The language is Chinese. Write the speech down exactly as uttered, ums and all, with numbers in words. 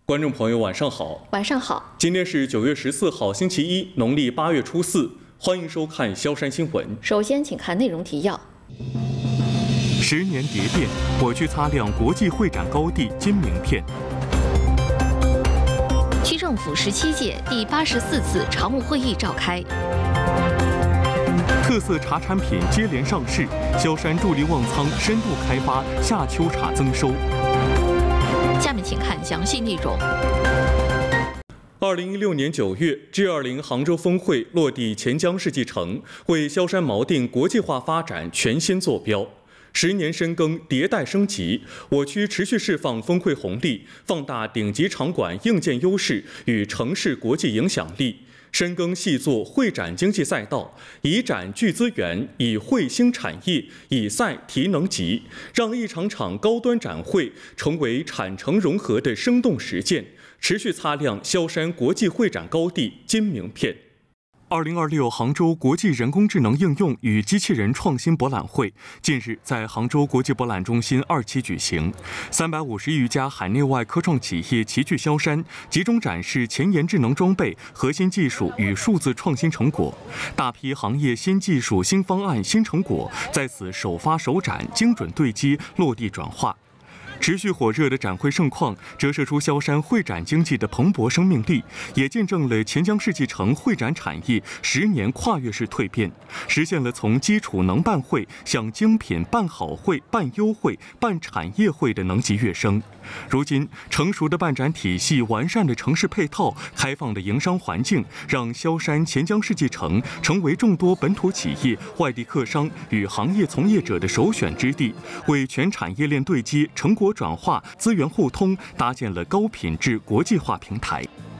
观众朋友，晚上好。 晚上好。 今天是九月十四号，星期一，农历八月初四。欢迎收看萧山新闻。 首先，请看内容提要。 十年蝶变，我区擦亮国际会展高地金名片。 区政府十七届第八十四次常务会议召开。 特色茶产品接连上市，萧山助力旺仓深度开发夏秋茶增收。 下面请看详细内容。 二零一六年九月 G 二十 杭州峰会落地钱江世纪城，为萧山锚定国际化发展全新坐标。十年深耕，迭代升级，我区持续释放峰会红利，放大顶级场馆硬件优势与城市国际影响力。深耕细作会展经济赛道，以展聚资源，以会兴产业，以赛提能级，让一场场高端展会成为产城融合的生动实践，持续擦亮萧山国际会展高地金名片。 二零二六杭州国际人工智能应用与机器人创新博览会近日在杭州国际博览中心二期举行，三百五十余家海内外科创企业齐聚萧山，集中展示前沿智能装备、核心技术与数字创新成果，大批行业新技术、新方案、新成果在此首发首展，精准对接，落地转化。持续火热的展会盛况，折射出萧山会展经济的蓬勃生命力，也见证了钱江世纪城会展产业十年跨越式蜕变，实现了从基础能办会向精品办好会、办优惠、办产业会的能级跃升。如今，成熟的办展体系、完善的城市配套、开放的营商环境，让萧山钱江世纪城成为众多本土企业、外地客商与行业从业者的首选之地，为全产业链对接、成果转化、资源互通搭建了高品质国际化平台。